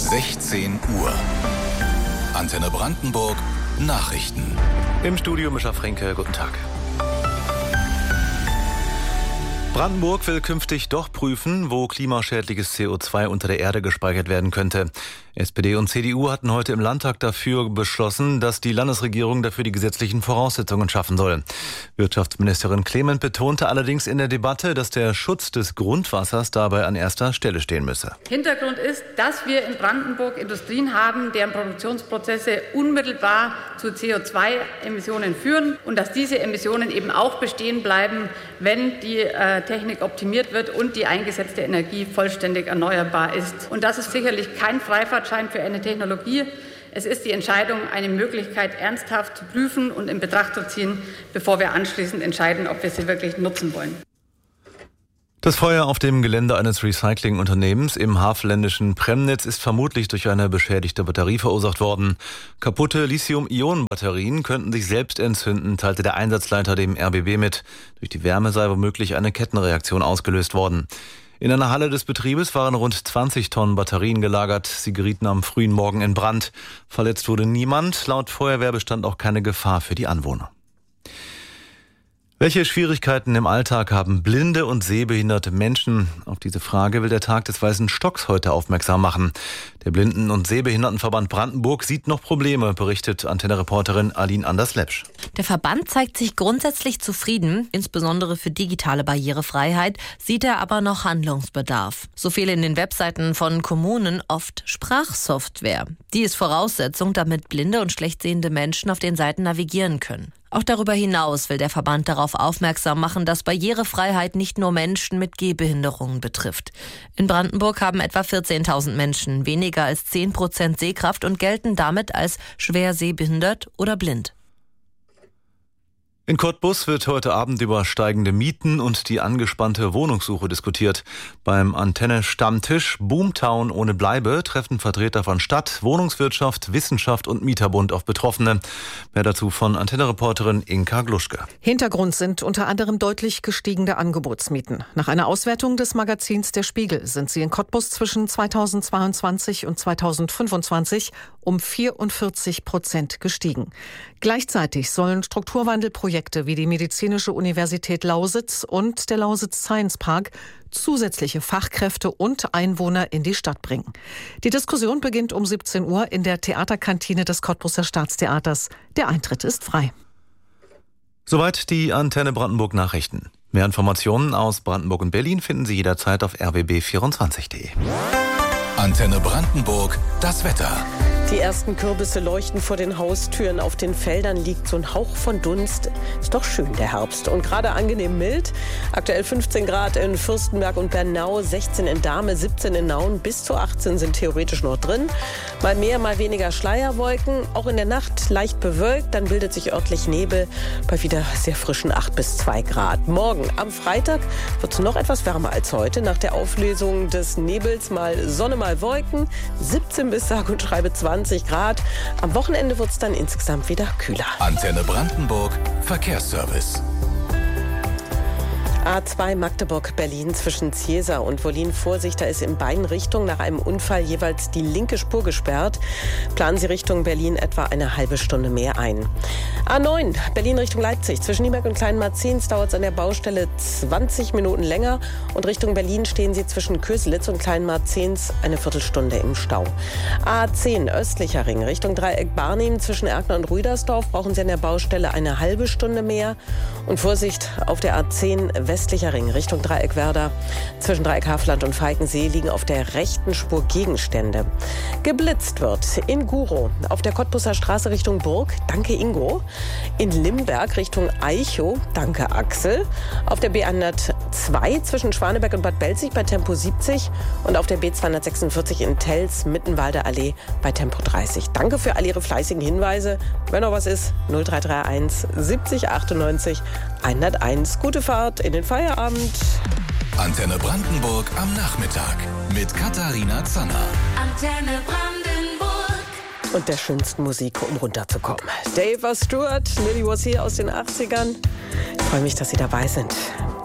16 Uhr. Antenne Brandenburg Nachrichten. Im Studio Mischa Fränke, guten Tag. Brandenburg will künftig doch prüfen, wo klimaschädliches CO2 unter der Erde gespeichert werden könnte. SPD und CDU hatten heute im Landtag dafür beschlossen, dass die Landesregierung dafür die gesetzlichen Voraussetzungen schaffen soll. Wirtschaftsministerin Clement betonte allerdings in der Debatte, dass der Schutz des Grundwassers dabei an erster Stelle stehen müsse. Hintergrund ist, dass wir in Brandenburg Industrien haben, deren Produktionsprozesse unmittelbar zu CO2-Emissionen führen und dass diese Emissionen eben auch bestehen bleiben, wenn die Technik optimiert wird und die eingesetzte Energie vollständig erneuerbar ist. Und das ist sicherlich kein Freifahrtschein für eine Technologie. Es ist die Entscheidung, eine Möglichkeit ernsthaft zu prüfen und in Betracht zu ziehen, bevor wir anschließend entscheiden, ob wir sie wirklich nutzen wollen. Das Feuer auf dem Gelände eines Recyclingunternehmens im havelländischen Premnitz ist vermutlich durch eine beschädigte Batterie verursacht worden. Kaputte Lithium-Ionen-Batterien könnten sich selbst entzünden, teilte der Einsatzleiter dem RBB mit. Durch die Wärme sei womöglich eine Kettenreaktion ausgelöst worden. In einer Halle des Betriebes waren rund 20 Tonnen Batterien gelagert. Sie gerieten am frühen Morgen in Brand. Verletzt wurde niemand. Laut Feuerwehr bestand auch keine Gefahr für die Anwohner. Welche Schwierigkeiten im Alltag haben blinde und sehbehinderte Menschen? Auf diese Frage will der Tag des Weißen Stocks heute aufmerksam machen. Der Blinden- und Sehbehindertenverband Brandenburg sieht noch Probleme, berichtet Antenne-Reporterin Aline Anders-Lepsch. Der Verband zeigt sich grundsätzlich zufrieden. Insbesondere für digitale Barrierefreiheit sieht er aber noch Handlungsbedarf. So fehlt in den Webseiten von Kommunen oft Sprachsoftware. Die ist Voraussetzung, damit blinde und schlechtsehende Menschen auf den Seiten navigieren können. Auch darüber hinaus will der Verband darauf aufmerksam machen, dass Barrierefreiheit nicht nur Menschen mit Gehbehinderungen betrifft. In Brandenburg haben etwa 14.000 Menschen weniger als 10% Sehkraft und gelten damit als schwer sehbehindert oder blind. In Cottbus wird heute Abend über steigende Mieten und die angespannte Wohnungssuche diskutiert. Beim Antenne-Stammtisch Boomtown ohne Bleibe treffen Vertreter von Stadt, Wohnungswirtschaft, Wissenschaft und Mieterbund auf Betroffene. Mehr dazu von Antenne-Reporterin Inka Gluschke. Hintergrund sind unter anderem deutlich gestiegene Angebotsmieten. Nach einer Auswertung des Magazins Der Spiegel sind sie in Cottbus zwischen 2022 und 2025 um 44% gestiegen. Gleichzeitig sollen Strukturwandelprojekte wie die Medizinische Universität Lausitz und der Lausitz Science Park zusätzliche Fachkräfte und Einwohner in die Stadt bringen. Die Diskussion beginnt um 17 Uhr in der Theaterkantine des Cottbuser Staatstheaters. Der Eintritt ist frei. Soweit die Antenne Brandenburg Nachrichten. Mehr Informationen aus Brandenburg und Berlin finden Sie jederzeit auf rbb24.de. Antenne Brandenburg, das Wetter. Die ersten Kürbisse leuchten vor den Haustüren. Auf den Feldern liegt so ein Hauch von Dunst. Ist doch schön, der Herbst. Und gerade angenehm mild. Aktuell 15 Grad in Fürstenberg und Bernau, 16 in Dahme, 17 in Nauen. Bis zu 18 sind theoretisch noch drin. Mal mehr, mal weniger Schleierwolken. Auch in der Nacht leicht bewölkt. Dann bildet sich örtlich Nebel bei wieder sehr frischen 8 bis 2 Grad. Morgen am Freitag wird es noch etwas wärmer als heute. Nach der Auflösung des Nebels mal Sonne, mal Wolken. 17 bis sage und schreibe 20 Grad. Am Wochenende wird es dann insgesamt wieder kühler. Antenne Brandenburg, Verkehrsservice. A2 Magdeburg-Berlin zwischen Ziesa und Wollin. Vorsicht, da ist in beiden Richtungen nach einem Unfall jeweils die linke Spur gesperrt. Planen Sie Richtung Berlin etwa eine halbe Stunde mehr ein. A9 Berlin Richtung Leipzig. Zwischen Nieberg und Kleinmarzens dauert es an der Baustelle 20 Minuten länger. Und Richtung Berlin stehen Sie zwischen Köselitz und Kleinmarzens eine Viertelstunde im Stau. A10 östlicher Ring Richtung Dreieck Barnim. Zwischen Erkner und Rüdersdorf brauchen Sie an der Baustelle eine halbe Stunde mehr. Und Vorsicht auf der A10 westlicher Ring Richtung Dreieck Werder. Zwischen Dreieck Havelland und Falkensee liegen auf der rechten Spur Gegenstände. Geblitzt wird in Gurow auf der Cottbuser Straße Richtung Burg. Danke Ingo. In Limberg Richtung Eichow. Danke Axel. Auf der B102 zwischen Schwaneberg und Bad Belzig bei Tempo 70 und auf der B246 in Tels Mittenwalder Allee bei Tempo 30. Danke für all Ihre fleißigen Hinweise. Wenn noch was ist, 0331 70 98 101. Gute Fahrt in den Feierabend. Antenne Brandenburg am Nachmittag mit Katharina Zanner. Antenne Brandenburg. Und der schönsten Musik, um runterzukommen. Dave Stewart, Lily Was Here aus den 80ern. Ich freue mich, dass Sie dabei sind.